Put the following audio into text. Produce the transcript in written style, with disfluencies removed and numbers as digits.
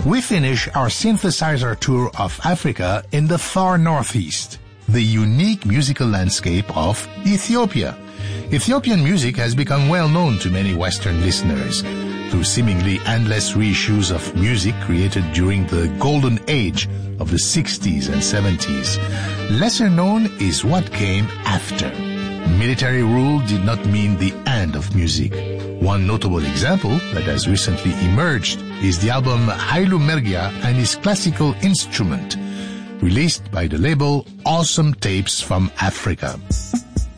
We finish our synthesizer tour of Africa in the far northeast, the unique musical landscape of Ethiopia. Ethiopian music has become well known to many Western listeners through seemingly endless reissues of music created during the golden age of the 60s and 70s. Lesser known is what came after. Military rule did not mean the end of music. One notable example that has recently emerged is the album Hailu Mergia and His Classical Instrument, released by the label Awesome Tapes from Africa.